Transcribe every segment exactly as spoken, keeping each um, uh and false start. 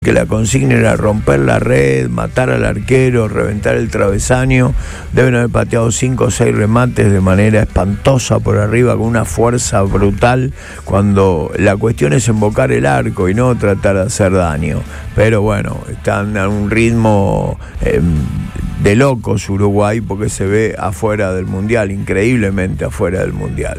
que la consigna era romper la red, matar al arquero, reventar el travesaño. Deben haber pateado cinco o seis remates de manera espantosa por arriba, con una fuerza brutal, cuando la cuestión es embocar el arco y no tratar de hacer daño. Pero bueno, están a un ritmo eh, de locos Uruguay, porque se ve afuera del Mundial, increíblemente afuera del Mundial.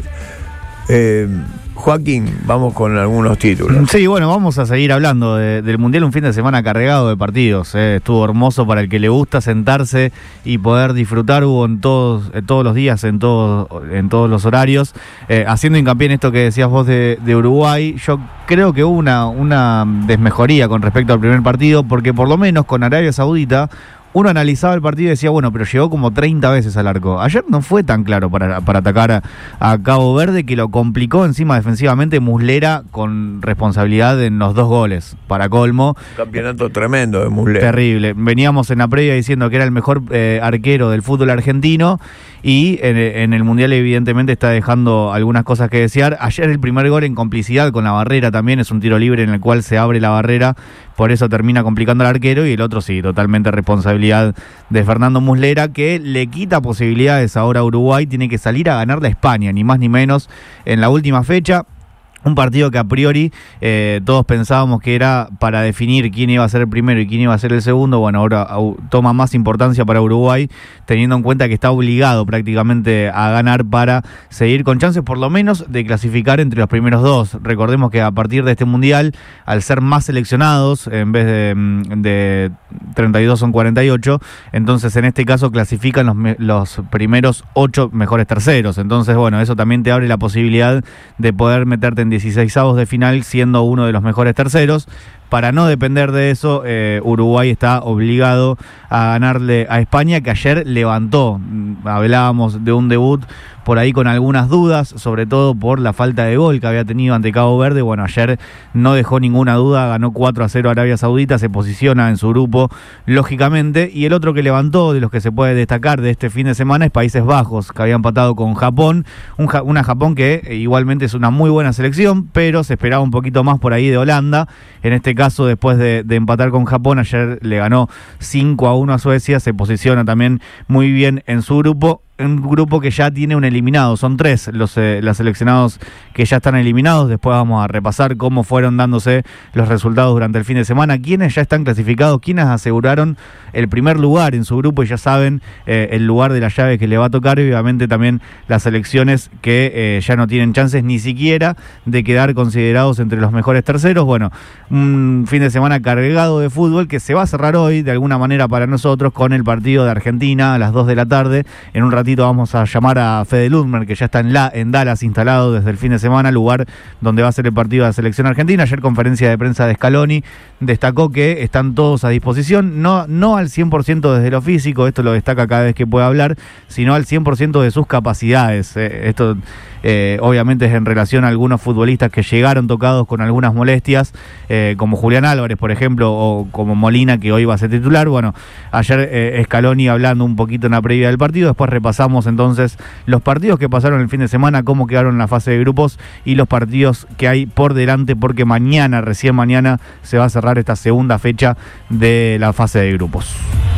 Eh, Joaquín, vamos con algunos títulos. Sí, bueno, vamos a seguir hablando de, del Mundial, un fin de semana cargado de partidos. Eh. Estuvo hermoso para el que le gusta sentarse y poder disfrutar. Hubo en todos, en todos los días, en todos, en todos los horarios. Eh, haciendo hincapié en esto que decías vos de, de Uruguay, yo creo que hubo una, una desmejoría con respecto al primer partido, porque por lo menos con Arabia Saudita uno analizaba el partido y decía, bueno, pero llegó como treinta veces al arco. Ayer no fue tan claro para, para atacar a, a Cabo Verde, que lo complicó encima defensivamente Muslera, con responsabilidad en los dos goles, para colmo. Campeonato tremendo de Muslera. Terrible. Veníamos en la previa diciendo que era el mejor eh, arquero del fútbol argentino, y en, en el Mundial evidentemente está dejando algunas cosas que desear. Ayer el primer gol en complicidad con la barrera también, es un tiro libre en el cual se abre la barrera, por eso termina complicando al arquero, y el otro sí, totalmente responsabilidad de Fernando Muslera, que le quita posibilidades ahora a Uruguay. Tiene que salir a ganarle a España, ni más ni menos, en la última fecha. Un partido que a priori eh, todos pensábamos que era para definir quién iba a ser el primero y quién iba a ser el segundo. Bueno, ahora uh, toma más importancia para Uruguay, teniendo en cuenta que está obligado prácticamente a ganar para seguir con chances, por lo menos, de clasificar entre los primeros dos. Recordemos que a partir de este Mundial, al ser más seleccionados, en vez de, de treinta y dos son cuarenta y ocho, entonces en este caso clasifican los, los primeros ocho mejores terceros. Entonces, bueno, eso también te abre la posibilidad de poder meterte en dieciseisavos de final siendo uno de los mejores terceros. Para no depender de eso, eh, Uruguay está obligado a ganarle a España, que ayer levantó. Hablábamos de un debut por ahí con algunas dudas, sobre todo por la falta de gol que había tenido ante Cabo Verde. Bueno, ayer no dejó ninguna duda, ganó cuatro a cero a Arabia Saudita, se posiciona en su grupo, lógicamente. Y el otro que levantó, de los que se puede destacar de este fin de semana, es Países Bajos, que había empatado con Japón. Un, una Japón que eh, igualmente es una muy buena selección, pero se esperaba un poquito más por ahí de Holanda. En este caso, después de, de empatar con Japón, ayer le ganó cinco a uno a Suecia, se posiciona también muy bien en su grupo. Un grupo que ya tiene un eliminado, son tres los, eh, los seleccionados que ya están eliminados. Después vamos a repasar cómo fueron dándose los resultados durante el fin de semana, quiénes ya están clasificados, quiénes aseguraron el primer lugar en su grupo y ya saben eh, el lugar de la llave que le va a tocar, y obviamente también las selecciones que eh, ya no tienen chances ni siquiera de quedar considerados entre los mejores terceros. Bueno, un fin de semana cargado de fútbol que se va a cerrar hoy de alguna manera para nosotros con el partido de Argentina a las dos de la tarde. En un ratito vamos a llamar a Fede Ludmer, que ya está en, la, en Dallas instalado desde el fin de semana, lugar donde va a ser el partido de la selección argentina. Ayer conferencia de prensa de Scaloni, destacó que están todos a disposición, no, no al cien por ciento desde lo físico, esto lo destaca cada vez que puede hablar, sino al cien por ciento de sus capacidades. Eh, esto eh, obviamente es en relación a algunos futbolistas que llegaron tocados con algunas molestias, eh, como Julián Álvarez, por ejemplo, o como Molina, que hoy va a ser titular. Bueno, ayer eh, Scaloni hablando un poquito en la previa del partido, después repasamos entonces los partidos que pasaron el fin de semana, cómo quedaron en la fase de grupos y los partidos que hay por delante, porque mañana, recién mañana, se va a cerrar esta segunda fecha de la fase de grupos.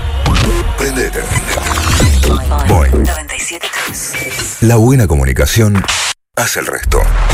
Prendete. Voy. La buena comunicación hace el resto.